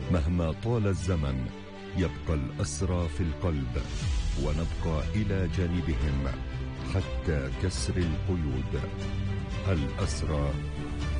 مهما طال الزمن يبقى الأسرى في القلب، ونبقى إلى جانبهم حتى كسر القيود. الأسرى